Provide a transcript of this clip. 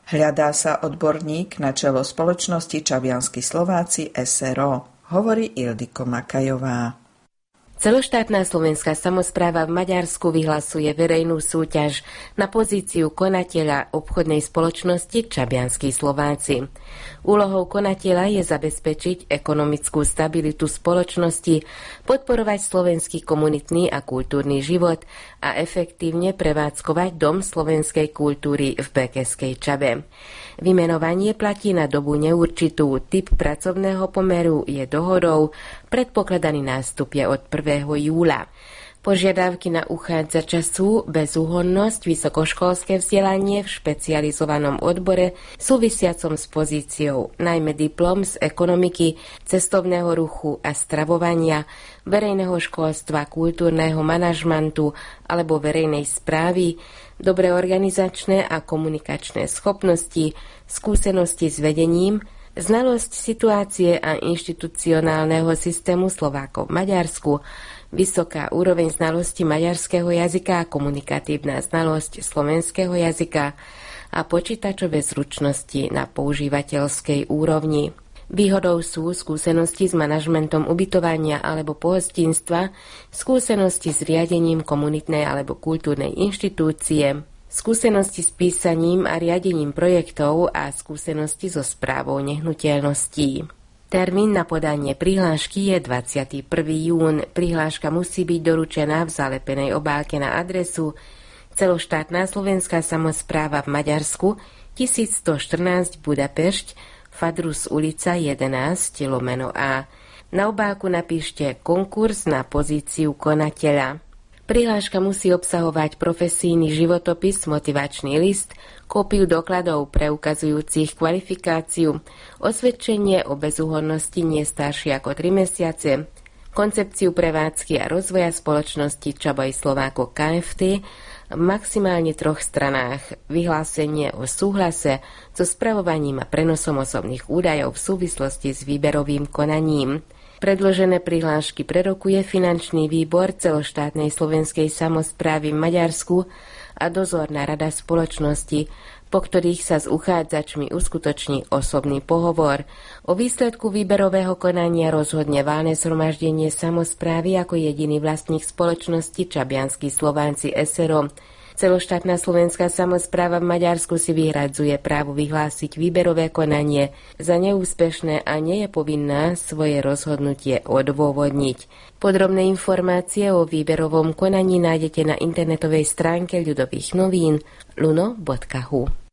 Hľadá sa odborník na čelo spoločnosti Čabianski Slováci SRO, hovorí Ildiko Makajová. Celoštátna slovenská samospráva v Maďarsku vyhlasuje verejnú súťaž na pozíciu konateľa obchodnej spoločnosti Čabianski Slováci. Úlohou konateľa je zabezpečiť ekonomickú stabilitu spoločnosti, podporovať slovenský komunitný a kultúrny život a efektívne prevádzkovať Dom slovenskej kultúry v Békeskej Čabe. Vymenovanie platí na dobu neurčitú, typ pracovného pomeru je dohodou, predpokladaný nástup je od 1. júla. Požiadavky na uchádzača sú bezúhonnosť, vysokoškolské vzdelanie v špecializovanom odbore súvisiacom s pozíciou, najmä diplom z ekonomiky, cestovného ruchu a stravovania, verejného školstva, kultúrneho manažmentu alebo verejnej správy, dobré organizačné a komunikačné schopnosti, skúsenosti s vedením, znalosť situácie a inštitucionálneho systému Slovákov v Maďarsku, vysoká úroveň znalosti maďarského jazyka a komunikatívna znalosť slovenského jazyka a počítačové zručnosti na používateľskej úrovni. Výhodou sú skúsenosti s manažmentom ubytovania alebo pohostinstva, skúsenosti s riadením komunitnej alebo kultúrnej inštitúcie, skúsenosti s písaním a riadením projektov a skúsenosti so správou nehnuteľností. Termín na podanie prihlášky je 21. jún. Prihláška musí byť doručená v zalepenej obálke na adresu Celoštátna slovenská samospráva v Maďarsku 1114 Budapešť, Fadrus ulica 11/A. Na obálku napíšte konkurs na pozíciu konateľa. Prihláška musí obsahovať profesijný životopis, motivačný list, kópiu dokladov preukazujúcich kvalifikáciu, osvedčenie o bezúhonnosti nie staršie ako 3 mesiace, koncepciu prevádzky a rozvoja spoločnosti Čabaj Slováko KFT v maximálne 3 stranách, vyhlásenie o súhlase so spravovaním a prenosom osobných údajov v súvislosti s výberovým konaním. Predložené prihlášky prerokuje finančný výbor celoštátnej slovenskej samosprávy v Maďarsku a dozorná rada spoločnosti, po ktorých sa s uchádzačmi uskutoční osobný pohovor. O výsledku výberového konania rozhodne valné zhromaždenie samosprávy ako jediný vlastník spoločnosti Čabianski Slováci SRO. Celoštátna slovenská samospráva v Maďarsku si vyhradzuje právo vyhlásiť výberové konanie za neúspešné a nie je povinná svoje rozhodnutie odôvodniť. Podrobné informácie o výberovom konaní nájdete na internetovej stránke Ľudových novín luno.hu.